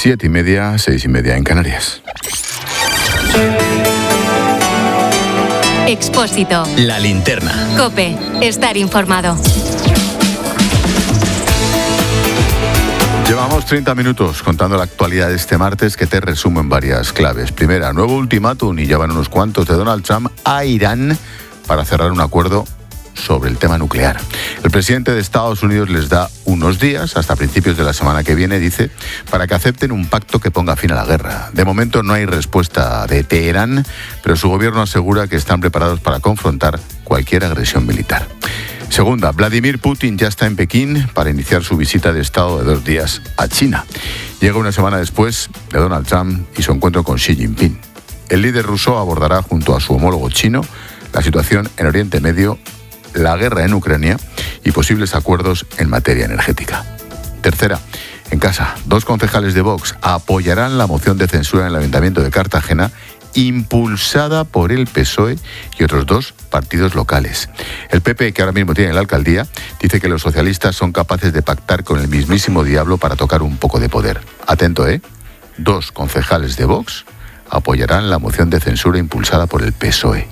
7:30, 6:30 en Canarias. Expósito. La linterna. COPE. Estar informado. Llevamos 30 minutos contando la actualidad de este martes, que te resumo en varias claves. Primera, nuevo ultimátum, y ya van unos cuantos, de Donald Trump a Irán para cerrar un acuerdo sobre el tema nuclear. El presidente de Estados Unidos les da unos días, hasta principios de la semana que viene, dice, para que acepten un pacto que ponga fin a la guerra. De momento no hay respuesta de Teherán, pero su gobierno asegura que están preparados para confrontar cualquier agresión militar. Segunda, Vladimir Putin ya está en Pekín para iniciar su visita de Estado de 2 días a China. Llega una semana después de Donald Trump y su encuentro con Xi Jinping. El líder ruso abordará junto a su homólogo chino la situación en Oriente Medio, la guerra en Ucrania y posibles acuerdos en materia energética. Tercera, en casa, 2 concejales de Vox apoyarán la moción de censura en el Ayuntamiento de Cartagena, impulsada por el PSOE y otros 2 partidos locales. El PP, que ahora mismo tiene la alcaldía, dice que los socialistas son capaces de pactar con el mismísimo diablo para tocar un poco de poder. Atento, 2 concejales de Vox apoyarán la moción de censura impulsada por el PSOE.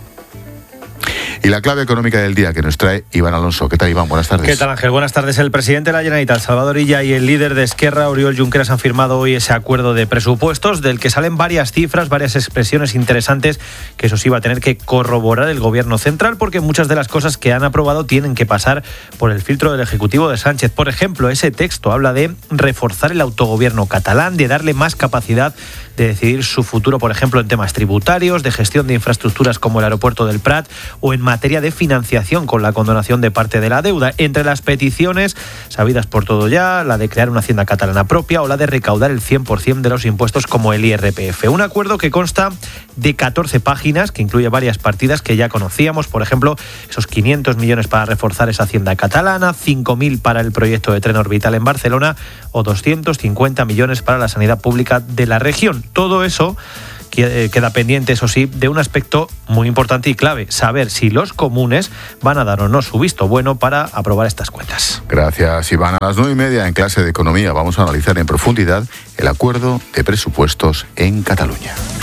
Y la clave económica del día que nos trae Iván Alonso. ¿Qué tal, Iván? Buenas tardes. ¿Qué tal, Ángel? Buenas tardes. El presidente de la Generalitat, Salvador Illa, y el líder de Esquerra, Oriol Junqueras, han firmado hoy ese acuerdo de presupuestos del que salen varias cifras, varias expresiones interesantes que eso sí va a tener que corroborar el gobierno central, porque muchas de las cosas que han aprobado tienen que pasar por el filtro del Ejecutivo de Sánchez. Por ejemplo, ese texto habla de reforzar el autogobierno catalán, de darle más capacidad de decidir su futuro, por ejemplo, en temas tributarios, de gestión de infraestructuras como el aeropuerto del Prat o en materia de financiación con la condonación de parte de la deuda. Entre las peticiones, sabidas por todo ya, la de crear una hacienda catalana propia o la de recaudar el 100% de los impuestos como el IRPF. Un acuerdo que consta de 14 páginas, que incluye varias partidas que ya conocíamos, por ejemplo, esos 500 millones para reforzar esa hacienda catalana, 5.000 para el proyecto de tren orbital en Barcelona o 250 millones para la sanidad pública de la región. Todo eso queda pendiente, eso sí, de un aspecto muy importante y clave: saber si los comunes van a dar o no su visto bueno para aprobar estas cuentas. Gracias, Iván. A las 9:30 en clase de Economía vamos a analizar en profundidad el acuerdo de presupuestos en Cataluña.